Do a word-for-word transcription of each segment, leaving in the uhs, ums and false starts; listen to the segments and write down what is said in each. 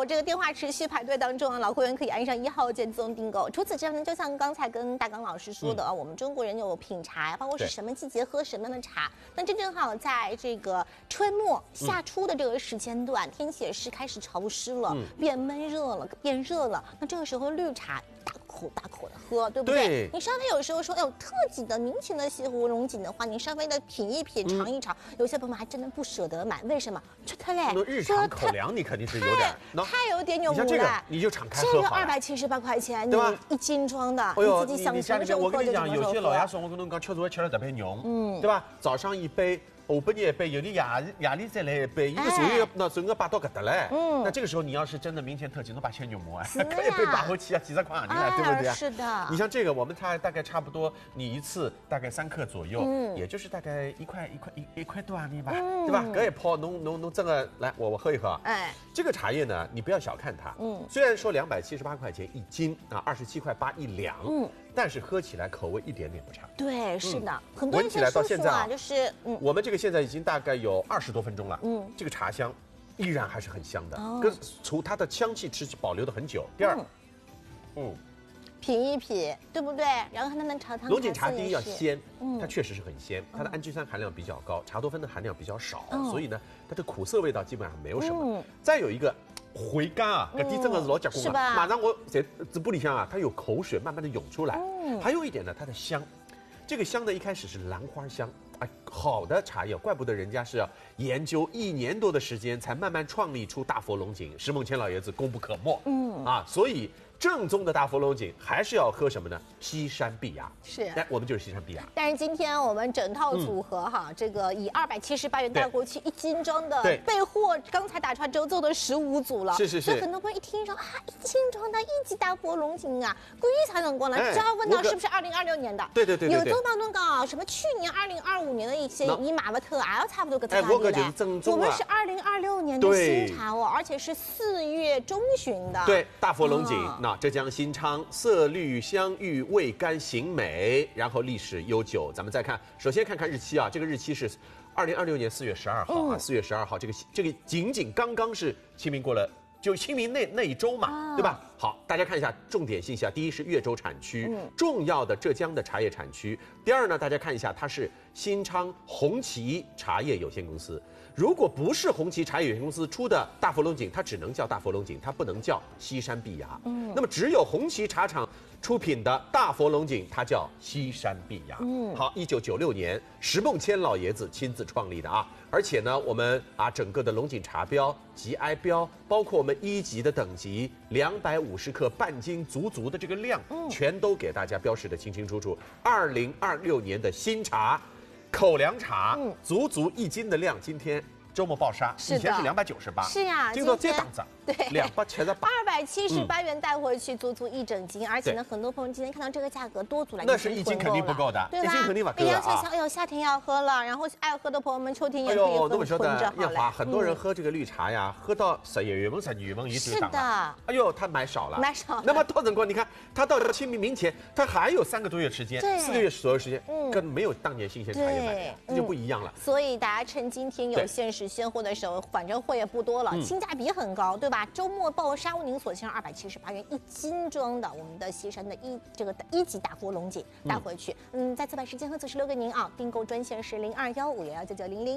有这个电话持续排队当中啊，老会员可以按上一号键自动订购。除此之外呢，就像刚才跟大刚老师说的啊，嗯、我们中国人有品茶，包括是什么季节喝什么样的茶。那正正好在这个春末夏初的这个时间段，嗯、天气也是开始潮湿了，嗯、变闷热了，变热了。那这个时候绿茶大口大口的喝，对不对？对你稍微有时候说，哎呦，特级的明前的西湖龙井的话，你稍微的品一品、尝一尝，嗯、有些朋友们还真的不舍得买，为什么？这它嘞， 日常口粮你肯定是有点， 太有点有无了。你就敞开喝好了。 这个二百七十八块钱， 对吧？ 一斤装的， 哎呦， 你自己想什么时候我跟你讲， 喝就什么时候喝。 有些老爷说，我跟侬讲，吃早饭吃了特别浓，嗯，对吧？早上一杯。下半日一杯，有的夜夜里再来一杯，一个所有那整个摆到搿搭来。嗯，那这个时候你要是真的明前特级，侬把钱肉末啊，可以被摆回去啊，几十块行钿了，对不对？ 是的。 你像这个，我们差大概差不多，你一次大概三克左右，嗯，也就是大概一块一块一一块多行钿吧，对吧？搿一泡，侬侬侬真的来，我我喝一喝。哎，这个茶叶呢，你不要小看它，嗯，虽然说两百七十八块钱一斤啊，二十七块八一两，嗯。但是喝起来口味一点点不差。 对，是的，嗯、很多闻起来到现在啊， 就是嗯， 我们这个现在已经大概有二十多分钟了，嗯，这个茶香依然还是很香的，哦、跟除它的香气持续保留的很久。第二，嗯， 嗯品一品，对不对？然后它能茶汤。 龙井茶第一要鲜，嗯，它确实是很鲜，它的氨基酸含量比较高，茶多酚的含量比较少，嗯、所以呢，它的苦涩味道基本上没有什么。嗯、再有一个。回甘啊，搿点真的是老结棍啊！马上我在嘴巴里向啊，它有口水慢慢的涌出来。嗯，还有一点呢，它的香，这个香呢一开始是兰花香，哎，好的茶叶，怪不得人家是要研究一年多的时间才慢慢创立出大佛龙井，石梦谦老爷子功不可没。嗯啊，所以。正宗的大佛龙井还是要喝什么呢？西山碧芽是， 哎，我们就是西山碧芽。 但是今天我们整套组合哈，嗯、这个以二百七十八元带过去一斤装的备货，刚才打出来之后做的十五组了。 是是是。 所以很多朋友一听说啊，一斤装的一级大佛龙井啊，贵才能过来，就要问到是不是二零二六年的？ 对对对对。 有做帮侬讲什么去年二零二五年的一些以马伯特啊，差不多个价格嘞。 我们是二零二六年的新茶哦，而且是四月中旬的。 对，大佛龙井，那浙江新昌。色绿香郁，味甘形美，然后历史悠久。咱们再看，首先看看日期啊，这个日期是二零二六年四月十二号啊，四、嗯、月十二号，这个这个仅仅刚刚是清明过了，就清明那那一周嘛，啊、对吧？好，大家看一下重点信息啊，第一是越州产区，嗯、重要的浙江的茶叶产区。第二呢，大家看一下，它是新昌红旗茶叶有限公司。如果不是红旗茶叶有限公司出的大佛龙井，它只能叫大佛龙井，它不能叫西山碧芽。嗯，那么只有红旗茶厂出品的大佛龙井，它叫西山碧芽。嗯，好，一九九六年石梦谦老爷子亲自创立的啊，而且呢，我们啊整个的龙井茶标、级 I 标，包括我们一级的等级，两百五十克半斤足足的这个量，嗯，全都给大家标示的清清楚楚。二零二六年的新茶。口粮茶，嗯，足足一斤的量，今天周末爆杀，以前是两百九十八， 是呀， 今天这档子， 对， 两百七十八， 二百七十八元带回去，足足一整斤，而且呢，很多朋友今天看到这个价格，多组来那是一斤肯定不够的， 对吧？ 一斤肯定不够的啊！哎呦，夏天要喝了，然后爱喝的朋友们，秋天也可以喝，囤着好了。很多人喝这个绿茶呀，喝到十一月份、十二月份一直涨了，哎呦，他买少了， 买少了。 那么到辰光，你看他到清明明前，他还有三个多月时间，四个月左右时间，跟没有当年新鲜茶叶买，这就不一样了。 所以大家趁今天有限时现货的时候，反正货也不多了，性价比很高，对吧？周末爆杀，为您锁定二百七十八元一斤装的我们的西山的一这个一级大佛龙井带回去。嗯，再次把时间和此时留给您啊，订购专线是零二幺五幺幺九九零零。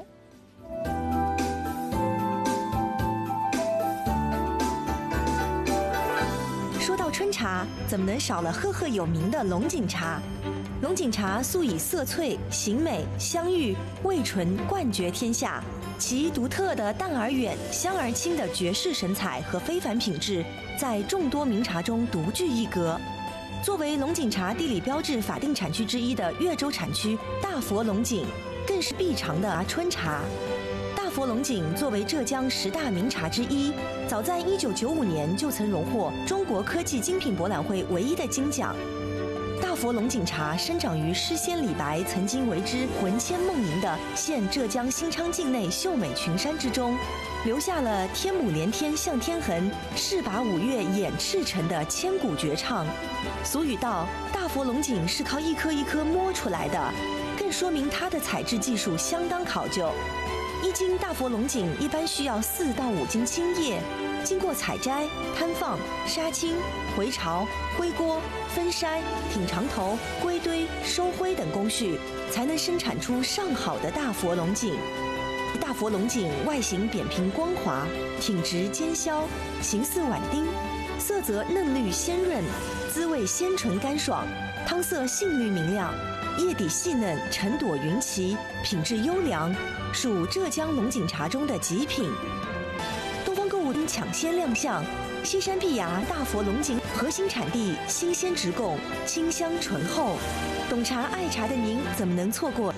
说到春茶，怎么能少了赫赫有名的龙井茶？龙井茶素以色翠、形美、香郁、味醇冠绝天下，其独特的淡而远、香而清的绝世神采和非凡品质，在众多名茶中独具一格。作为龙井茶地理标志法定产区之一的越州产区大佛龙井，更是必尝的春茶。大佛龙井作为浙江十大名茶之一，早在一九九五年就曾荣获中国科技精品博览会唯一的金奖。大佛龙井茶生长于诗仙李白曾经为之魂牵梦萦的现浙江新昌境内秀美群山之中，留下了天母连天向天痕，势拔五岳掩赤城的千古绝唱。俗语道，大佛龙井是靠一颗一颗摸出来的，更说明它的采制技术相当考究。一斤大佛龙井一般需要四到五斤青叶， 经过采摘、摊放、杀青、回巢、回锅、分筛、挺长头、归堆、收灰等工序，才能生产出上好的大佛龙井。大佛龙井外形扁平光滑，挺直尖削，形似碗丁，色泽嫩绿鲜润，滋味鲜醇干爽，汤色杏绿明亮，叶底细嫩，沉朵云旗，品质优良，属浙江龙井茶中的极品。东方购物抢先亮相，西山碧崖大佛龙井核心产地，新鲜直供，清香醇厚。懂茶爱茶的您怎么能错过？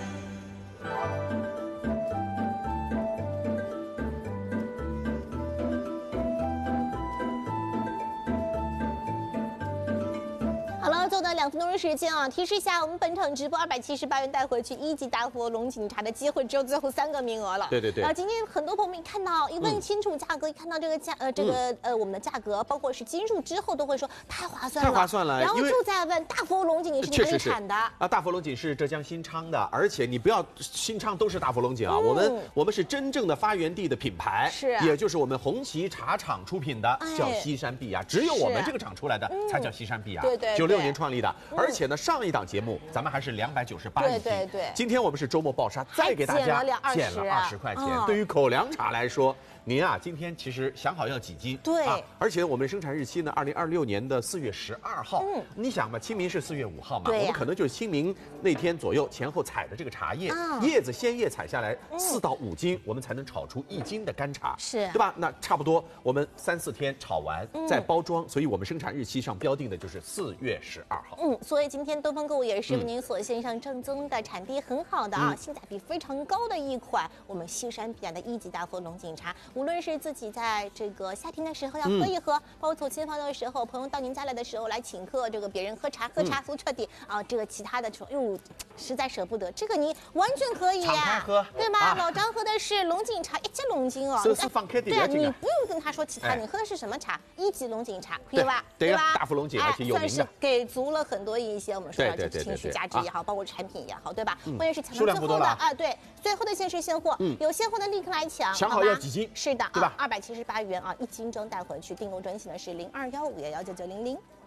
两分钟的时间啊，提示一下，我们本场直播二百七十八元带回去一级大佛龙井茶的机会只有最后三个名额了。 对对对。 然后今天很多朋友们一看到，一问清楚价格，一看到这个价呃这个呃我们的价格，包括是斤数之后，都会说太划算了， 太划算了。 然后就在问大佛龙井你是哪里产的？ 啊，大佛龙井是浙江新昌的，而且你不要新昌都是大佛龙井啊，我们我们是真正的发源地的品牌， 是， 也就是我们红旗茶厂出品的，叫西山碧崖，只有我们这个厂出来的才叫西山碧崖， 对对， 九六年创立的，而且呢。上一档节目咱们还是两百九十八一斤， 对对对。 今天我们是周末暴杀，再给大家减了二十块钱。对于口粮茶来说，您啊，今天其实想好要几斤？ 对。 啊，而且我们生产日期呢，二零二六年的四月十二号。嗯。你想吧，清明是四月五号嘛，我们可能就是清明那天左右前后采的这个茶叶，叶子鲜叶采下来四到五斤，我们才能炒出一斤的干茶， 是， 对吧？那差不多我们三四天炒完再包装，所以我们生产日期上标定的就是四月十二号。 嗯，所以今天东方购物也是为您所献上正宗的、产地很好的啊、性价比非常高的一款我们西山碧崖的一级大佛龙井茶。无论是自己在这个夏天的时候要喝一喝，包括走亲访友的时候，朋友到您家来的时候来请客，这个别人喝茶喝茶足彻底啊，这个其他的哟实在舍不得，这个你完全可以呀， 喝对吧？老张喝的是龙井茶，一级龙井哦，对啊，你不用跟他说其他，你喝的是什么茶？一级龙井茶，对吧？ 对吧？大佛龙井而且有名的， 算是给足了很多一些我们说的情绪价值也好，包括产品也好，对吧？关键是抢到最后的啊，对，最后的限时现货，有现货的立刻来抢， 想好要几斤？ 是的， 对吧？ 二百七十八元啊，一斤装带回去。订购专线的是零二幺五幺幺九九零零。